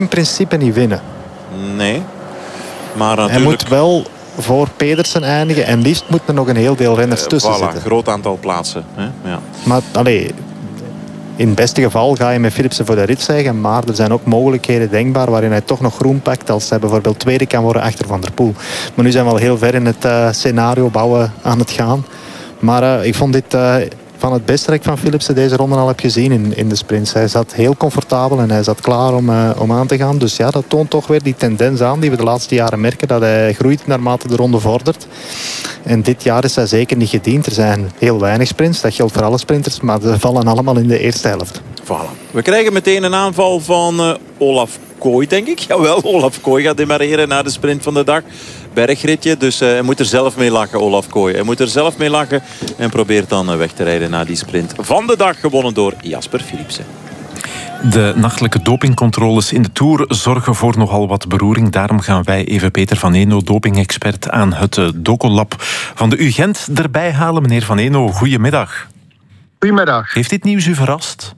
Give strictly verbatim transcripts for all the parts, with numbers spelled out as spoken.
in principe niet winnen. Nee. Maar natuurlijk... Hij moet wel voor Pedersen eindigen. En liefst moeten er nog een heel deel renners tussen uh, voilà, zitten. Een groot aantal plaatsen. Hè? Ja. Maar allee, in het beste geval ga je met Philipsen voor de rit zeggen. Maar er zijn ook mogelijkheden denkbaar waarin hij toch nog groen pakt. Als hij bijvoorbeeld tweede kan worden achter Van der Poel. Maar nu zijn we al heel ver in het uh, scenario bouwen aan het gaan. Maar uh, ik vond dit... Uh, van het beste dat ik van Philipsen deze ronde al heb gezien in, in de sprints. Hij zat heel comfortabel en hij zat klaar om, uh, om aan te gaan. Dus ja, dat toont toch weer die tendens aan die we de laatste jaren merken. Dat hij groeit naarmate de ronde vordert. En dit jaar is hij zeker niet gediend. Er zijn heel weinig sprints. Dat geldt voor alle sprinters. Maar ze vallen allemaal in de eerste helft. Voilà. We krijgen meteen een aanval van uh, Olaf Kooi, denk ik. Jawel, Olaf Kooi gaat demareren naar de sprint van de dag. Bergritje, dus uh, hij moet er zelf mee lachen, Olaf Kooi. Hij moet er zelf mee lachen en probeert dan uh, weg te rijden naar die sprint van de dag, gewonnen door Jasper Philipsen. De nachtelijke dopingcontroles in de Tour zorgen voor nogal wat beroering. Daarom gaan wij even Peter Van Eno, dopingexpert aan het uh, Docolab van de U Gent, erbij halen. Meneer Van Eno, goedemiddag. Goedemiddag. Heeft dit nieuws u verrast?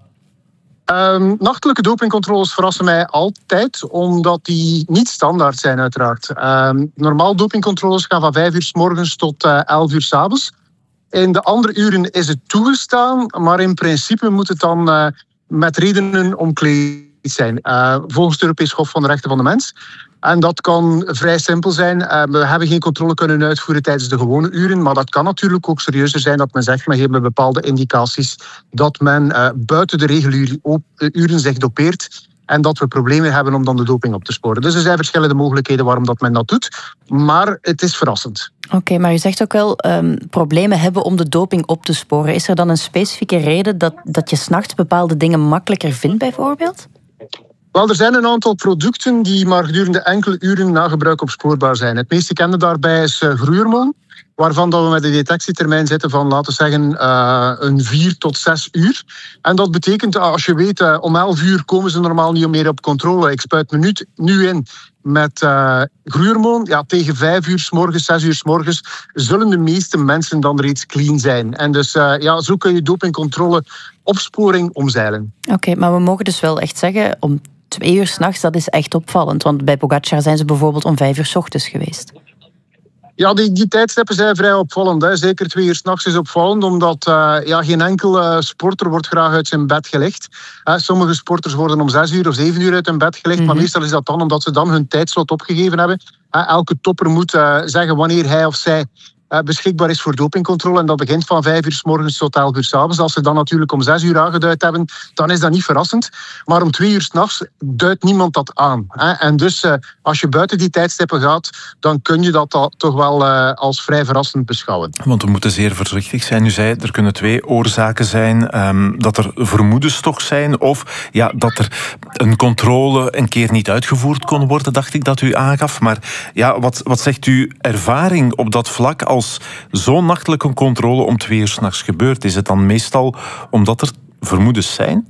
Um, nachtelijke dopingcontroles verrassen mij altijd, omdat die niet standaard zijn uiteraard. Um, normaal dopingcontroles gaan van vijf uur 's morgens tot uh, elf uur 's avonds. In de andere uren is het toegestaan, maar in principe moet het dan uh, met redenen omkleed zijn. Uh, volgens het Europees Hof van de Rechten van de Mens. En dat kan vrij simpel zijn. Uh, we hebben geen controle kunnen uitvoeren tijdens de gewone uren. Maar dat kan natuurlijk ook serieuzer zijn dat men zegt, men geeft met bepaalde indicaties dat men uh, buiten de reguliere uren zich dopeert. En dat we problemen hebben om dan de doping op te sporen. Dus er zijn verschillende mogelijkheden waarom dat men dat doet. Maar het is verrassend. Oké, okay, maar u zegt ook wel um, problemen hebben om de doping op te sporen. Is er dan een specifieke reden dat, dat je 's nachts bepaalde dingen makkelijker vindt bijvoorbeeld? Wel, er zijn een aantal producten die maar gedurende enkele uren na gebruik opspoorbaar zijn. Het meest bekende daarbij is uh, groeihormoon, waarvan dat we met een detectietermijn zitten van, laten we zeggen, uh, een vier tot zes uur. En dat betekent, als je weet, uh, om elf uur komen ze normaal niet meer op controle. Ik spuit me nu, nu in met uh, groeihormoon. Ja, tegen vijf uur 's morgens, zes uur 's morgens, zullen de meeste mensen dan reeds clean zijn. En dus uh, ja, zo kun je dopingcontrole opsporing omzeilen. Oké, okay, maar we mogen dus wel echt zeggen, om twee uur 's nachts, dat is echt opvallend. Want bij Pogacar zijn ze bijvoorbeeld om vijf uur 's ochtends geweest. Ja, die, die tijdstippen zijn vrij opvallend. Hè. Zeker twee uur 's nachts is opvallend, omdat uh, ja, geen enkele sporter wordt graag uit zijn bed gelegd. Uh, sommige sporters worden om zes uur of zeven uur uit hun bed gelegd, mm-hmm. maar meestal is dat dan omdat ze dan hun tijdslot opgegeven hebben. Uh, elke topper moet uh, zeggen wanneer hij of zij uh, beschikbaar is voor dopingcontrole. En dat begint van vijf uur 's morgens tot elf uur 's avonds. Als ze dan natuurlijk om zes uur aangeduid hebben, dan is dat niet verrassend. Maar om twee uur 's nachts duidt niemand dat aan. Hè. En dus uh, als je buiten die tijdstippen gaat, dan kun je dat al, toch wel uh, als vrij verrassend beschouwen. Want we moeten zeer voorzichtig zijn. U zei, er kunnen twee oorzaken zijn. Um, dat er vermoedens toch zijn. Of ja, dat er een controle een keer niet uitgevoerd kon worden, dacht ik dat u aangaf. Maar ja, wat, wat zegt uw ervaring op dat vlak als zo'n nachtelijke controle om twee uur 's nachts gebeurt? Is het dan meestal omdat er vermoedens zijn?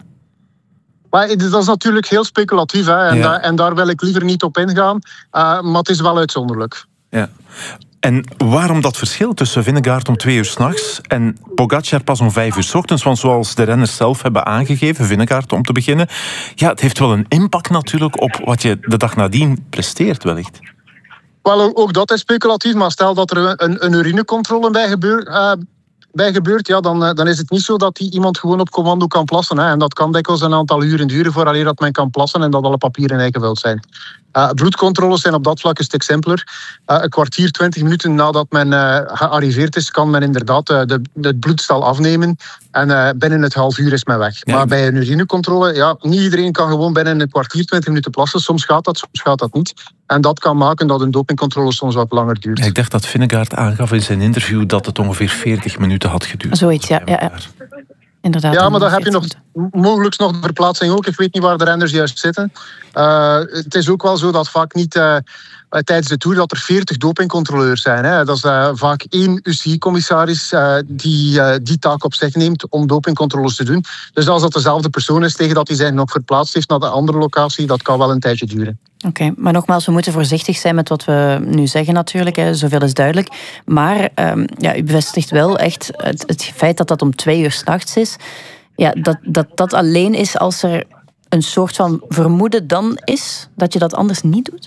Maar dat is natuurlijk heel speculatief, hè? En, ja. da- en daar wil ik liever niet op ingaan. Uh, maar het is wel uitzonderlijk. Ja. En waarom dat verschil tussen Vingegaard om twee uur 's nachts en Pogacar pas om vijf uur 's ochtends? Want zoals de renners zelf hebben aangegeven, Vingegaard om te beginnen, ja, het heeft wel een impact natuurlijk op wat je de dag nadien presteert wellicht. Wel, ook dat is speculatief, maar stel dat er een, een urinecontrole bij gebeurt, uh, bij gebeurt ja, dan, uh, dan is het niet zo dat die iemand gewoon op commando kan plassen. Hè. En dat kan dikwijls een aantal uren duren vooraleer dat men kan plassen en dat alle papieren ingevuld zijn. Uh, bloedcontroles zijn op dat vlak een stuk simpeler. Uh, een kwartier, twintig minuten nadat men uh, gearriveerd is, kan men inderdaad uh, de, het bloedstel afnemen. En uh, binnen het half uur is men weg. Ja. Maar bij een urinecontrole, ja, niet iedereen kan gewoon binnen een kwartier, twintig minuten plassen. Soms gaat dat, soms gaat dat niet. En dat kan maken dat een dopingcontrole soms wat langer duurt. Ja, ik dacht dat Vingegaard aangaf in zijn interview dat het ongeveer veertig minuten had geduurd. Zoiets, ja. ja, ja. Inderdaad, ja, maar dan heb je nog mogelijk nog de verplaatsing ook. Ik weet niet waar de renners juist zitten. Uh, het is ook wel zo dat vaak niet uh, tijdens de Tour dat er veertig dopingcontroleurs zijn. Hè. Dat is uh, vaak één U C I-commissaris uh, die uh, die taak op zich neemt om dopingcontroles te doen. Dus als dat dezelfde persoon is tegen dat hij zich nog verplaatst heeft naar de andere locatie, dat kan wel een tijdje duren. Oké, okay, maar nogmaals, we moeten voorzichtig zijn met wat we nu zeggen natuurlijk, hè, zoveel is duidelijk. Maar um, ja, u bevestigt wel echt het, het feit dat dat om twee uur 's nachts is. Ja, dat, dat dat alleen is als er een soort van vermoeden dan is dat je dat anders niet doet?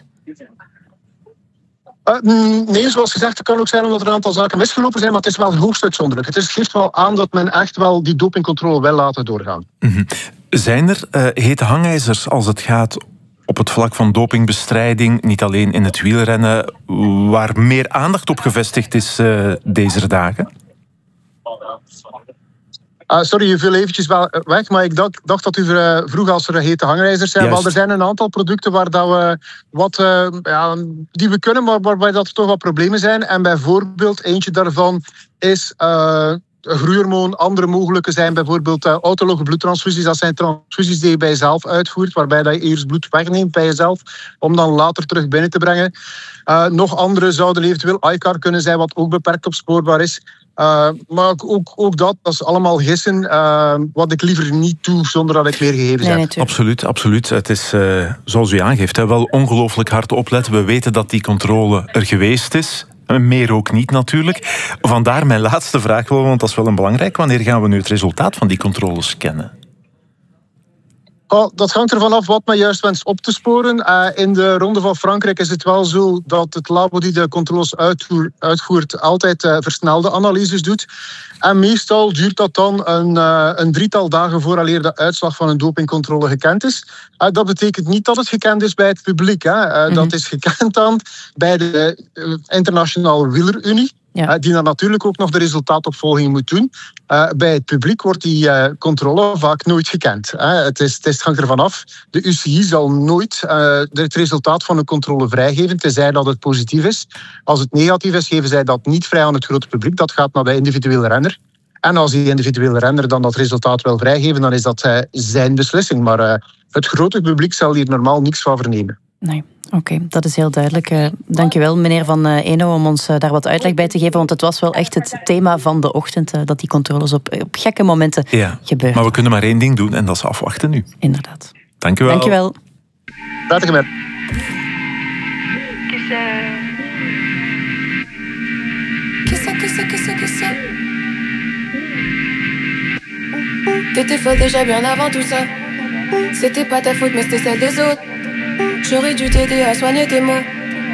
Uh, nee, zoals gezegd, het kan ook zijn omdat er een aantal zaken misgelopen zijn, maar het is wel hoogst uitzonderlijk. Het is, geeft wel aan dat men echt wel die dopingcontrole wil laten doorgaan. Mm-hmm. Zijn er uh, hete hangijzers als het gaat op het vlak van dopingbestrijding, niet alleen in het wielrennen, waar meer aandacht op gevestigd is uh, deze dagen? Uh, sorry, je viel eventjes wel weg, maar ik dacht, dacht dat u uh, vroeg als er hete hangijzers zijn. Wel, er zijn een aantal producten waar dat we wat, uh, ja, die we kunnen, maar waarbij dat er toch wat problemen zijn. En bijvoorbeeld eentje daarvan is uh, groeihormoon. Andere mogelijke zijn bijvoorbeeld uh, autologe bloedtransfusies. Dat zijn transfusies die je bij jezelf uitvoert, waarbij dat je eerst bloed wegneemt bij jezelf, om dan later terug binnen te brengen. Uh, nog andere zouden eventueel I C A R kunnen zijn, wat ook beperkt opspoorbaar is. Uh, maar ook, ook dat, dat is allemaal gissen, uh, wat ik liever niet doe zonder dat ik meer gegevens nee, heb. Absoluut, absoluut. Het is, uh, zoals u aangeeft, hè, wel ongelooflijk hard opletten. We weten dat die controle er geweest is. Meer ook niet natuurlijk. Vandaar mijn laatste vraag, want dat is wel een belangrijk. Wanneer gaan we nu het resultaat van die controles kennen? Oh, dat hangt ervan af wat men juist wenst op te sporen. Uh, in de Ronde van Frankrijk is het wel zo dat het labo die de controles uitvoer, uitvoert altijd uh, versnelde analyses doet. En meestal duurt dat dan een, uh, een drietal dagen vooraleer de uitslag van een dopingcontrole gekend is. Uh, dat betekent niet dat het gekend is bij het publiek. Hè. Uh, mm-hmm. Dat is gekend dan bij de uh, Internationale Wielerunie. Ja. Uh, die dan natuurlijk ook nog de resultaatopvolging moet doen. Uh, bij het publiek wordt die uh, controle vaak nooit gekend. Uh, het, is, het, is, het hangt ervan af. De U C I zal nooit uh, het resultaat van een controle vrijgeven, tenzij dat het positief is. Als het negatief is, geven zij dat niet vrij aan het grote publiek. Dat gaat naar de individuele renner. En als die individuele renner dan dat resultaat wil vrijgeven, dan is dat uh, zijn beslissing. Maar uh, het grote publiek zal hier normaal niks van vernemen. Nee. Oké, okay, dat is heel duidelijk. Uh, dankjewel, meneer Van uh, Eno, om ons uh, daar wat uitleg bij te geven. Want het was wel echt het thema van de ochtend, uh, dat die controles op, op gekke momenten ja, gebeuren. Maar we kunnen maar één ding doen en dat is afwachten nu. Inderdaad. Dank u wel. Dank je wel. Prettige middag. T'étais folle déjà bien avant tout ça. C'était pas ta faute mais c'était celle des autres. J'aurais dû t'aider à soigner tes mots.